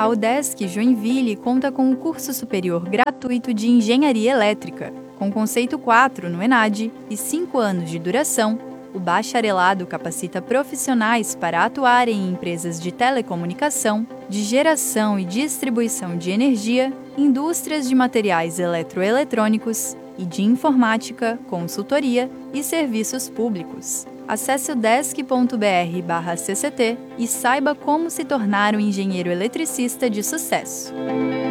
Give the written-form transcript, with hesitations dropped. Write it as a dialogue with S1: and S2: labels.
S1: A UDESC Joinville conta com um curso superior gratuito de Engenharia Elétrica, com conceito 4 no ENAD e 5 anos de duração. O bacharelado capacita profissionais para atuarem em empresas de telecomunicação, de geração e distribuição de energia, indústrias de materiais eletroeletrônicos e de informática, consultoria e serviços públicos. Acesse udesc.br/cct e saiba como se tornar um engenheiro eletricista de sucesso.